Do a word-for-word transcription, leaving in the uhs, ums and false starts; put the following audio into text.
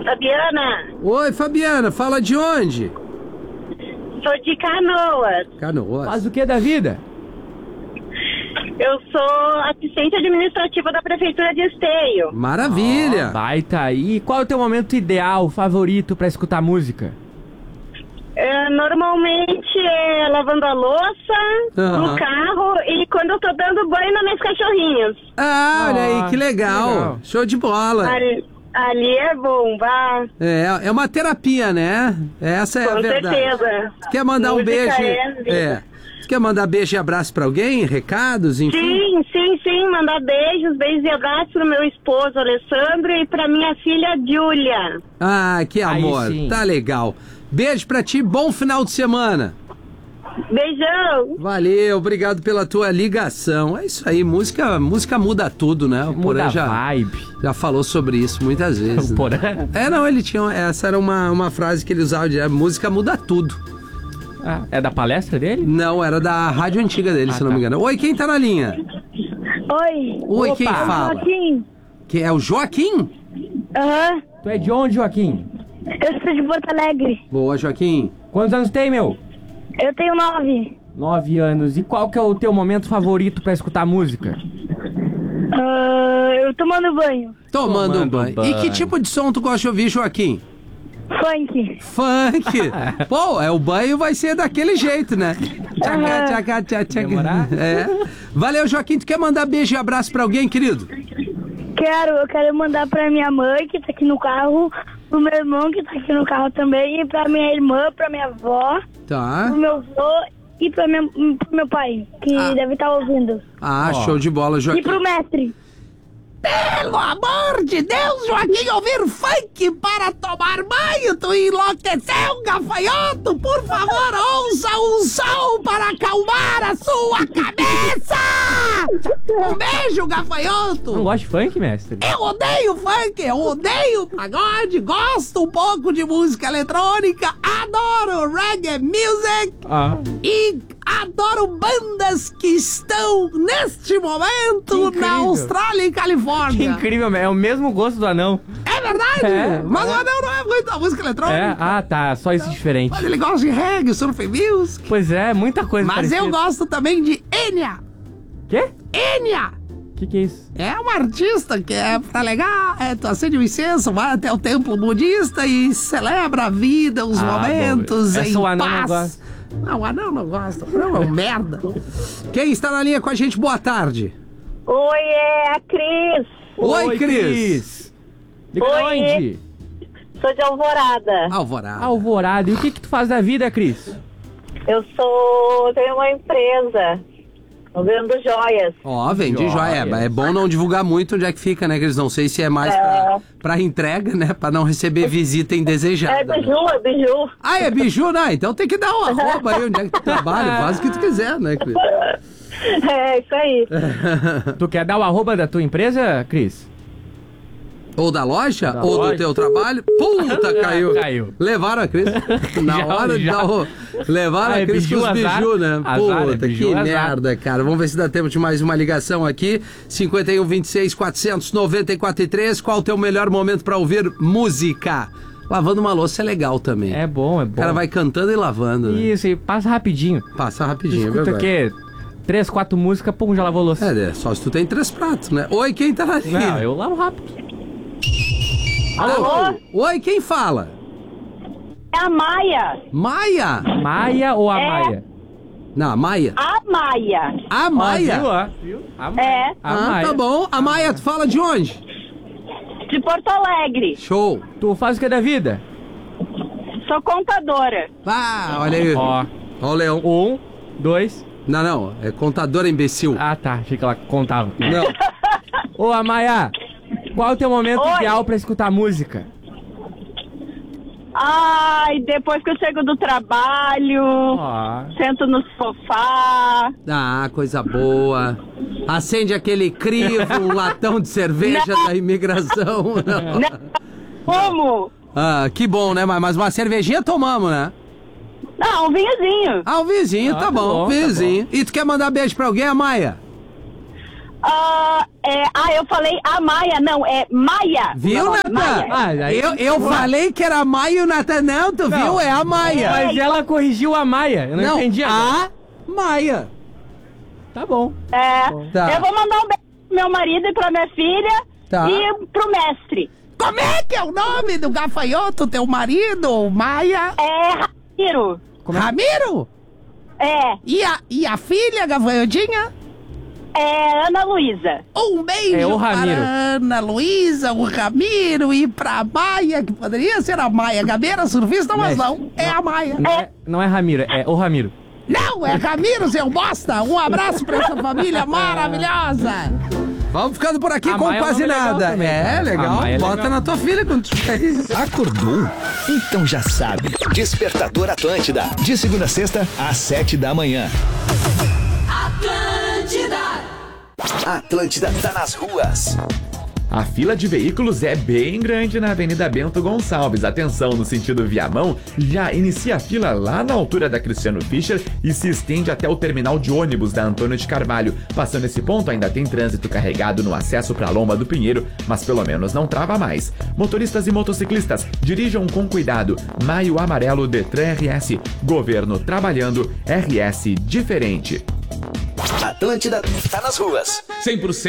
Fabiana. Oi, Fabiana, fala de onde? Sou de Canoas. Canoas. Faz o que da vida? Eu sou assistente administrativa da Prefeitura de Esteio. Maravilha. Oh, baita aí. Qual é o teu momento ideal, favorito pra escutar música? É, normalmente é lavando a louça, Aham. no carro e quando eu tô dando banho nos meus cachorrinhos. Ah, olha aí, Ah, que legal. que legal. Show de bola. Ali, ali é bom, vá. É, é uma terapia, né? Essa é Com a verdade. certeza. Tu quer mandar um Música beijo? é vida. É. Tu quer mandar beijo e abraço pra alguém? Recados, enfim? Sim, sim, sim. Mandar beijos, beijos e abraços pro meu esposo, Alessandro, e pra minha filha, Júlia. Ah, que Aí amor. sim. Tá legal. Beijo pra ti, bom final de semana. Beijão. Valeu, obrigado pela tua ligação. É isso aí, música, música muda tudo, né? O Muda Porã a já, vibe. já falou sobre isso muitas vezes. O né? Porã? É, não, ele tinha. Essa era uma, uma frase que ele usava de música muda tudo. Ah, é da palestra dele? Não, era da rádio antiga dele, Ah, se não tá. me engano. Oi, quem tá na linha? Oi. Oi, Opa. quem fala? Joaquim. Que é o Joaquim? Aham. Tu é de onde, Joaquim? Eu sou de Porto Alegre. Boa, Joaquim. Quantos anos tem, meu? Eu tenho nove. Nove anos. E qual que é o teu momento favorito pra escutar música? Ah, eu tomando banho. Tomando, Tomando um banho. banho. E que tipo de som tu gosta de ouvir, Joaquim? Funk. Funk. Pô, é, o banho vai ser daquele jeito, né? Tchaca, tchaca, tchaca, tchaca. Demorar? É. Valeu, Joaquim. Tu quer mandar beijo e abraço pra alguém, querido? Quero, eu quero mandar pra minha mãe, que tá aqui no carro, pro meu irmão, que tá aqui no carro também, e pra minha irmã, pra minha avó, Tá. pro meu avô e pra minha, pro meu pai, que Ah. deve estar ouvindo. Ah, Ó. show de bola, E Joaquim. pro mestre. Pelo amor de Deus, Joaquim, ouvir funk para tomar banho, tu enlouqueceu, gafanhoto, por favor, ouça um som para acalmar a sua cabeça! Um beijo, gafanhoto! Não gosta de funk, mestre? Eu odeio funk, eu odeio pagode, gosto um pouco de música eletrônica, adoro reggae music Ah. e adoro bandas que estão neste momento Que na incrível. Austrália e Que Califórnia. incrível, é o mesmo gosto do anão. É verdade? É, Mas é. o anão não é muito da música eletrônica. É? Ah, tá. Só isso diferente. Mas ele gosta de reggae, surf music. Pois é, muita coisa Mas eu parecida. gosto também de Enya. Quê? Enya! Que que é isso? É uma artista que é, tá legal, é, tu acende um incenso, vai até o templo budista e celebra a vida, os Ah, momentos bom. em Essa o anão não paz. gosta. Não, o anão não gosta, não, é um merda. Quem está na linha com a gente, boa tarde. Oi, é a Cris. Oi, Cris. Liga Oi. onde? Sou de Alvorada. Alvorada. Alvorada. E o que que tu faz da vida, Cris? Eu sou, tenho uma empresa, vendo joias. Ó, vende joia. Joias. É bom não divulgar muito onde é que fica, né, Cris? Não sei se é mais É. pra, pra entrega, né? Pra não receber visita indesejada. É biju, é biju. Ah, é biju, né? Então tem que dar um arroba aí onde é que tu trabalha. Faz o que tu quiser, né, Cris? É, isso aí. Tu quer dar o arroba da tua empresa, Cris? Ou da loja, Da ou loja. do teu trabalho. Puta, caiu. Caiu. Levaram a Cris. Na Já, hora de já. dar o... Levaram Ah, é a Cris com biju, os azar. biju, né? Azar, é Puta, biju, que azar. merda, cara. Vamos ver se dá tempo de mais uma ligação aqui. cinquenta e um, vinte e seis, quatrocentos e noventa e quatro e três. Qual o teu melhor momento pra ouvir música? Lavando uma louça é legal também. É bom, é O bom. cara vai cantando e lavando, né? Isso, e passa rapidinho. Passa rapidinho, é Escuta o verdade. quê? Três, quatro músicas, pum, já lavou a louça. É, é, só se tu tem três pratos, né? Oi, quem tá na linha? Não, eu lavo rápido. Alô? Oi, quem fala? É a Maia. Maia? Maia ou a É. Maia? Não, a Maia. A Maia. A Ó, Maia? viu, ó? Viu? A Maia. É. A Ah, Maia. tá bom. A Maia, tu fala de onde? De Porto Alegre. Show. Tu faz o que da vida? Sou contadora. Ah, olha aí. Ó, Ó o leão. um, dois... Não, não. É contadora imbecil. Ah, tá. Achei que ela contava. Não. Ô, Amaia, qual é o teu momento Oi. ideal pra escutar música? Ai, depois que eu chego do trabalho, Ó. sento no sofá. Ah, coisa boa. Acende aquele crivo, um latão de cerveja da imigração. Não. Né? Como? Ah, que bom, né? Mas mas uma cervejinha tomamos, né? Não, um vinhozinho. Ah, o vizinho, Ah, tá, tá bom, bom, tá vizinho. E tu quer mandar beijo pra alguém, Amaia? Ah, É, ah, eu falei a Maia, não, é Maia. Viu, Não, Natan? Maia. Ah, aí- Eu, eu falei que era Maia e o Natan, não, tu Não. viu? É a Maia. Mas ela corrigiu a Maia. Eu não, entendi. agora. a Maia. Tá bom. É, Tá. eu vou mandar um beijo pro meu marido e pra minha filha Tá. e pro mestre. Como é que é o nome do gafanhoto, teu marido, Maia? É Ramiro. Como é? Ramiro? É, E a, e a filha, gafanhotinha? é Ana Luísa. Um beijo É o Ramiro. para a Ana Luísa, o Ramiro e pra Maia, que poderia ser a Maia Gabeira, surfista, mas Mestre. não, é a Maia. Não é, não é Ramiro, é o Ramiro. Não, é Ramiro, seu bosta! Um abraço pra essa família maravilhosa! Vamos ficando por aqui A com Maia é um quase nome legal nada. também, É, cara. legal. A Maia é Bota legal. na tua filha quando tu tiver isso. Acordou? Então já sabe. Despertador Atlântida. De segunda a sexta, às sete da manhã. Atlântida tá nas ruas. A fila de veículos é bem grande na Avenida Bento Gonçalves. Atenção, no sentido Viamão, já inicia a fila lá na altura da Cristiano Fischer e se estende até o terminal de ônibus da Antônio de Carvalho. Passando esse ponto, ainda tem trânsito carregado no acesso para a Lomba do Pinheiro, mas pelo menos não trava mais. Motoristas e motociclistas, dirijam com cuidado. Maio Amarelo, Detran R S. Governo trabalhando, R S diferente. Atlântida tá nas ruas. cem por cento